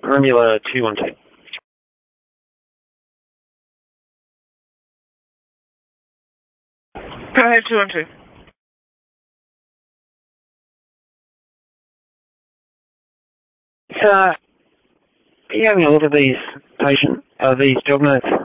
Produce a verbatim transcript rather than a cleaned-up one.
Romula two one two. Go ahead, two one two. So, are you having a look at these patient, uh, these job notes?